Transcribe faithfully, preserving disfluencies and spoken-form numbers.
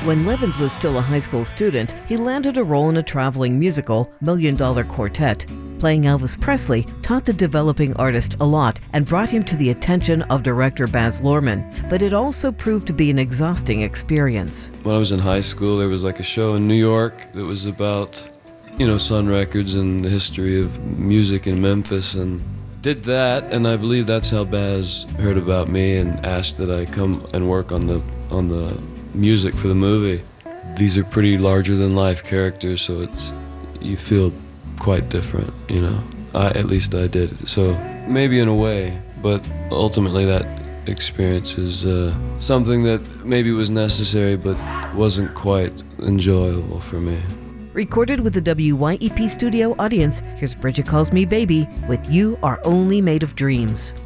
When Levins was still a high school student, he landed a role in a traveling musical, Million Dollar Quartet. Playing Elvis Presley taught the developing artist a lot and brought him to the attention of director Baz Luhrmann, but it also proved to be an exhausting experience. When I was in high school, there was like a show in New York that was about, you know, Sun Records and the history of music in Memphis, and did that, and I believe that's how Baz heard about me and asked that I come and work on the on the music for the movie. These are pretty larger than life characters, so it's you feel quite different, you know. I at least I did. So maybe in a way, but ultimately that experience is uh, something that maybe was necessary but wasn't quite enjoyable for me. Recorded with the W Y E P studio audience, here's Bridget Calls Me Baby with You Are Only Made of Dreams.